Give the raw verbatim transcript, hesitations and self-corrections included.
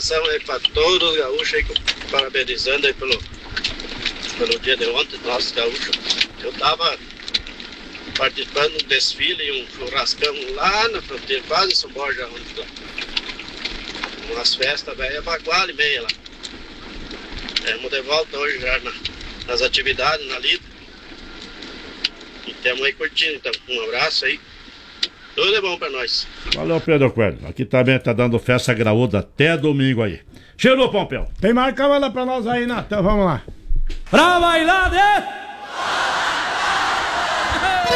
abração aí pra todos os gaúchos aí, parabenizando aí pelo, pelo dia de ontem, nossos gaúchos. Eu tava participando de um desfile e um churrascão lá na fronteira, quase em São Borja, onde lá. Umas festas velhas, bagual e meia lá. Estamos de volta hoje já na, nas atividades, na lida. E estamos aí curtindo, então. Um abraço aí. Tudo é bom pra nós. Valeu, Pedro Coelho. Aqui também tá dando festa graúda até domingo aí. Cheirou, Pompeu. Tem mais câmera pra nós aí, Natan. Vamos lá. Pra bailar de...